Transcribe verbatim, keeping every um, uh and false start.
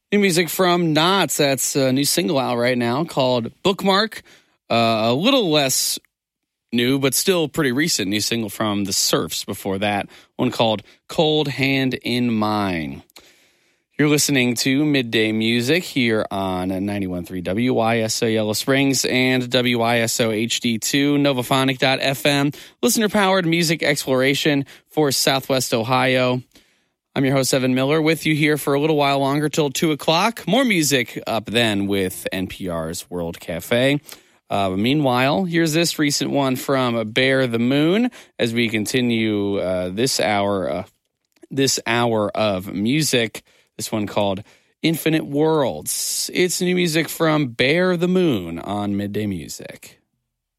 New music from Knots. That's a new single out right now called Bookmark. Uh, a little less new, but still pretty recent. New single from The Surfs before that. One called Cold Hand in Mine. You're listening to Midday Music here on ninety-one point three W Y S O Yellow Springs and W Y S O H D two, Novophonic dot F M. Listener-powered music exploration for Southwest Ohio. I'm your host, Evan Miller, with you here for a little while longer till two o'clock. More music up then with N P R's World Cafe. Uh, meanwhile, here's this recent one from Bear the Moon as we continue uh, this hour, uh, this hour of music. This one called Infinite Worlds. It's new music from Bear the Moon on Midday Music.